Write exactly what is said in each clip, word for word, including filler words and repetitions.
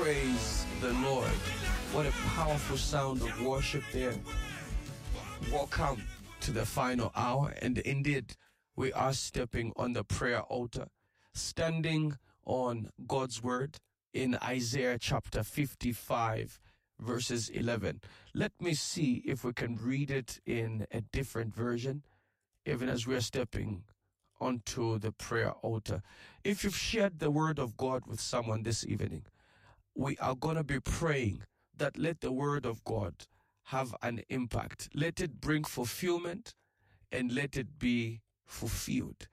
Praise the Lord. What a powerful sound of worship there. Welcome to the final hour, and indeed we are stepping on the prayer altar, standing on God's word in Isaiah chapter fifty-five, verses eleven. Let me see if we can read it in a different version, even as we are stepping onto the prayer altar. If you've shared the word of God with someone this evening, we are going to be praying that let the word of God have an impact. Let it bring fulfillment and let it be fulfilled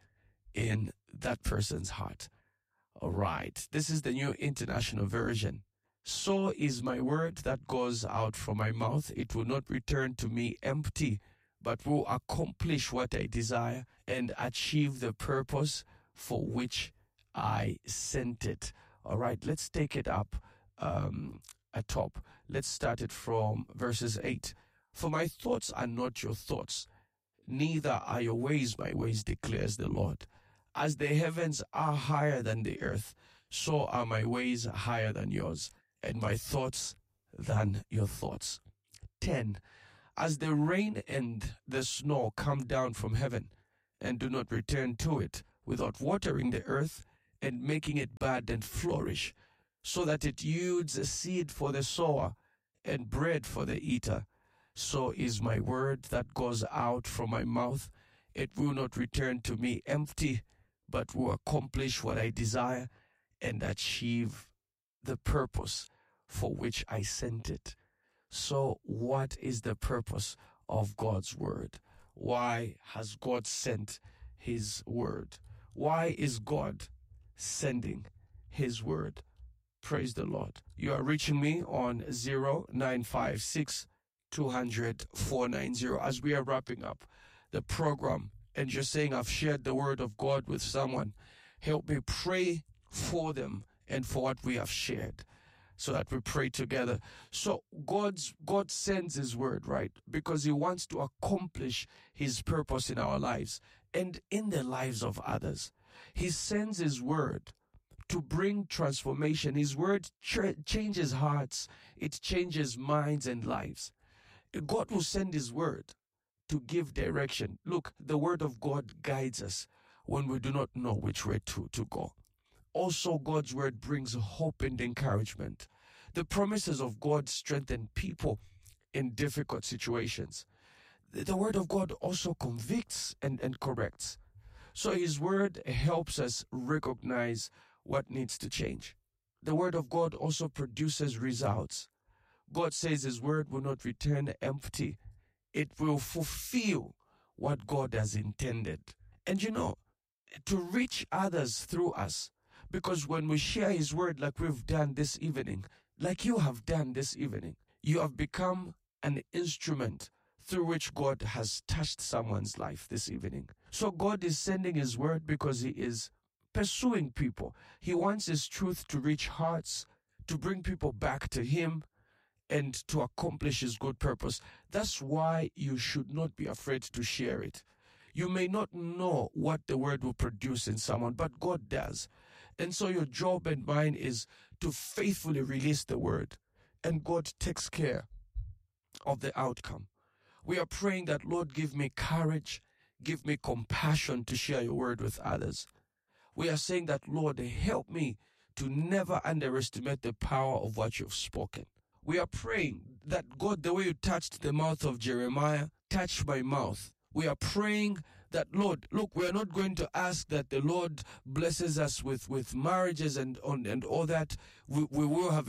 in that person's heart. All right. This is the New International Version. So is my word that goes out from my mouth. It will not return to me empty, but will accomplish what I desire and achieve the purpose for which I sent it. All right, let's take it up um, atop. Let's start it from verses eight. For my thoughts are not your thoughts, neither are your ways my ways, declares the Lord. As the heavens are higher than the earth, so are my ways higher than yours, and my thoughts than your thoughts. ten. As the rain and the snow come down from heaven and do not return to it without watering the earth and making it bud and flourish, so that it yields a seed for the sower and bread for the eater, so is my word that goes out from my mouth. It will not return to me empty, but will accomplish what I desire and achieve the purpose for which I sent it. So what is the purpose of God's word? Why has God sent his word? Why is God sending his word? Praise the Lord. You are reaching me on zero nine five six, two hundred, four nine zero as we are wrapping up the program, and you're saying, I've shared the word of God with someone. Help me pray for them and for what we have shared, so that we pray together. So God's God sends his word, right? Because he wants to accomplish his purpose in our lives and in the lives of others. He sends his word to bring transformation. His word ch- changes hearts. It changes minds and lives. God will send his word to give direction. Look, the word of God guides us when we do not know which way to, to go. Also, God's word brings hope and encouragement. The promises of God strengthen people in difficult situations. The word of God also convicts and, and corrects. So his word helps us recognize what needs to change. The word of God also produces results. God says his word will not return empty. It will fulfill what God has intended. And you know, to reach others through us, because when we share his word like we've done this evening, like you have done this evening, you have become an instrument through which God has touched someone's life this evening. So God is sending his word because he is pursuing people. He wants his truth to reach hearts, to bring people back to him, and to accomplish his good purpose. That's why you should not be afraid to share it. You may not know what the word will produce in someone, but God does. And so your job and mine is to faithfully release the word, and God takes care of the outcome. We are praying that, Lord, give me courage, give me compassion to share your word with others. We are saying that, Lord, help me to never underestimate the power of what you've spoken. We are praying that, God, the way you touched the mouth of Jeremiah, touch my mouth. We are praying that, Lord, look, we are not going to ask that the Lord blesses us with, with marriages and, and all that. We, we will have